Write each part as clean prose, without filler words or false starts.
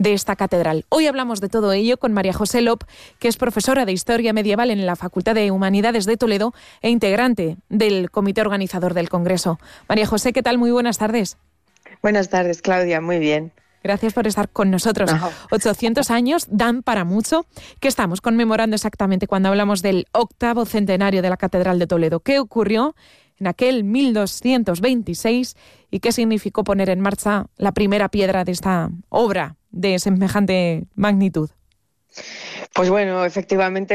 de esta catedral. Hoy hablamos de todo ello con María José Lop, que es profesora de Historia Medieval en la Facultad de Humanidades de Toledo e integrante del comité organizador del Congreso. María José, ¿qué tal? Muy buenas tardes. Buenas tardes, Claudia. Muy bien. Gracias por estar con nosotros. 800 años dan para mucho. ¿Qué estamos conmemorando exactamente cuando hablamos del 8º centenario de la Catedral de Toledo? ¿Qué ocurrió en aquel 1226 y qué significó poner en marcha la primera piedra de esta obra de semejante magnitud? Pues bueno, efectivamente,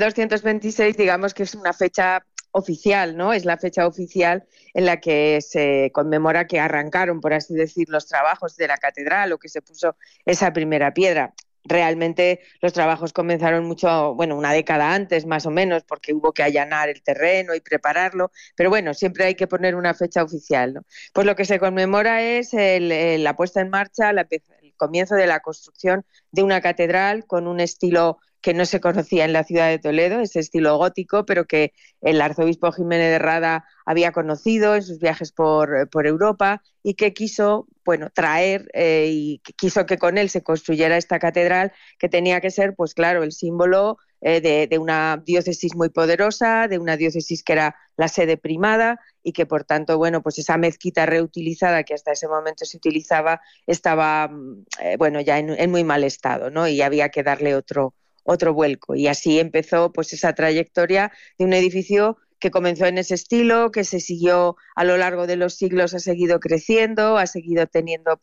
1226 digamos que es una fecha oficial, ¿no? Es la fecha oficial en la que se conmemora que arrancaron, por así decir, los trabajos de la catedral o que se puso esa primera piedra. Realmente los trabajos comenzaron una década antes más o menos, porque hubo que allanar el terreno y prepararlo, pero bueno, siempre hay que poner una fecha oficial, ¿no? Pues lo que se conmemora es la puesta en marcha, el comienzo de la construcción de una catedral con un estilo que no se conocía en la ciudad de Toledo, ese estilo gótico, pero que el arzobispo Jiménez de Rada había conocido en sus viajes por Europa y que quiso traer y quiso que con él se construyera esta catedral, que tenía que ser, pues claro, el símbolo de una diócesis muy poderosa, de una diócesis que era la sede primada y que por tanto, pues esa mezquita reutilizada que hasta ese momento se utilizaba estaba ya en muy mal estado, ¿no? Y había que darle otro vuelco. Y así empezó pues esa trayectoria de un edificio que comenzó en ese estilo, que se siguió a lo largo de los siglos, ha seguido creciendo, ha seguido teniendo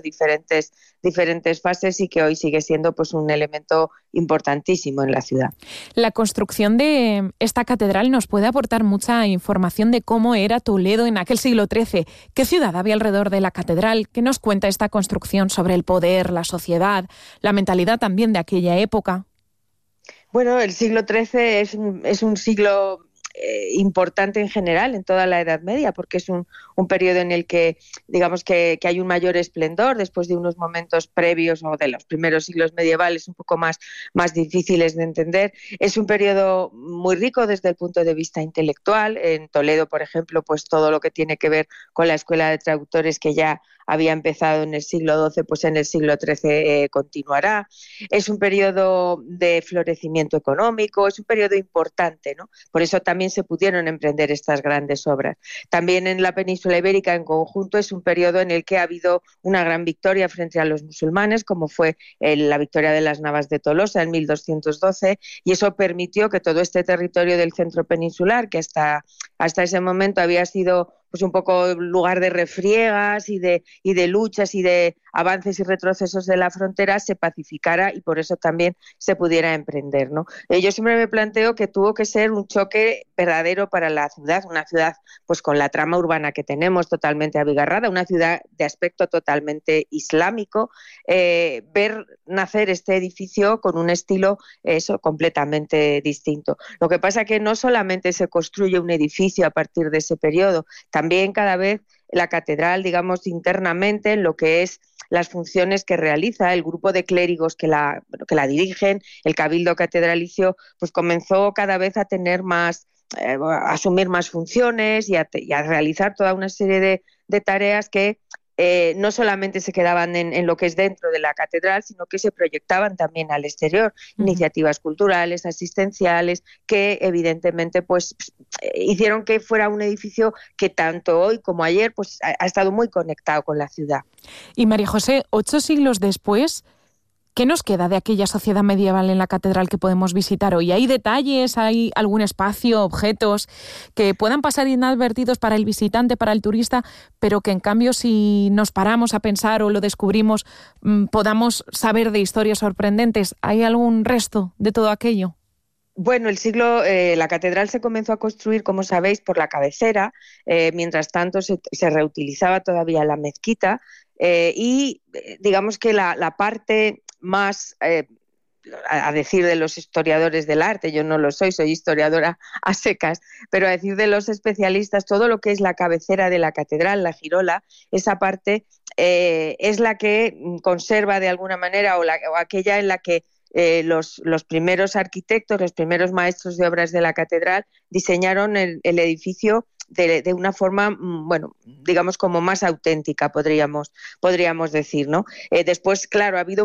diferentes fases y que hoy sigue siendo pues un elemento importantísimo en la ciudad. La construcción de esta catedral nos puede aportar mucha información de cómo era Toledo en aquel siglo XIII. ¿Qué ciudad había alrededor de la catedral? ¿Qué nos cuenta esta construcción sobre el poder, la sociedad, la mentalidad también de aquella época? Bueno, el siglo XIII es un siglo importante en general en toda la Edad Media, porque es un periodo en el que digamos que hay un mayor esplendor después de unos momentos previos o de los primeros siglos medievales un poco más difíciles de entender. Es un periodo muy rico desde el punto de vista intelectual. En Toledo, por ejemplo, pues todo lo que tiene que ver con la escuela de traductores que ya había empezado en el siglo XII, pues en el siglo XIII continuará. Es un periodo de florecimiento económico, es un periodo importante, ¿no? Por eso también se pudieron emprender estas grandes obras. También en la península ibérica en conjunto es un periodo en el que ha habido una gran victoria frente a los musulmanes, como fue la victoria de las Navas de Tolosa en 1212, y eso permitió que todo este territorio del centro peninsular, que hasta ese momento había sido pues un poco lugar de refriegas y de luchas y de avances y retrocesos de la frontera, se pacificara y por eso también se pudiera emprender, ¿no? Yo siempre me planteo que tuvo que ser un choque verdadero para la ciudad, una ciudad pues con la trama urbana que tenemos totalmente abigarrada, una ciudad de aspecto totalmente islámico, ver nacer este edificio con un estilo completamente distinto. Lo que pasa es que no solamente se construye un edificio a partir de ese periodo, también cada vez la catedral, digamos, internamente en lo que es las funciones que realiza el grupo de clérigos que la dirigen, el cabildo catedralicio, pues comenzó cada vez a tener más, a asumir más funciones y a realizar toda una serie de tareas que no solamente se quedaban en lo que es dentro de la catedral, sino que se proyectaban también al exterior, iniciativas culturales, asistenciales, que evidentemente pues hicieron que fuera un edificio que tanto hoy como ayer pues ha estado muy conectado con la ciudad. Y María José, 8 siglos después, ¿qué nos queda de aquella sociedad medieval en la catedral que podemos visitar hoy? ¿Hay detalles, hay algún espacio, objetos que puedan pasar inadvertidos para el visitante, para el turista, pero que en cambio si nos paramos a pensar o lo descubrimos, podamos saber de historias sorprendentes? ¿Hay algún resto de todo aquello? Bueno, la catedral se comenzó a construir, como sabéis, por la cabecera. Mientras tanto se reutilizaba todavía la mezquita y digamos que la parte más, a decir de los historiadores del arte, yo no lo soy historiadora a secas, pero a decir de los especialistas, todo lo que es la cabecera de la catedral, la girola, esa parte es la que conserva de alguna manera o aquella en la que los primeros arquitectos, los primeros maestros de obras de la catedral diseñaron el edificio de una forma, digamos como más auténtica, podríamos decir, ¿no? Después, claro, ha habido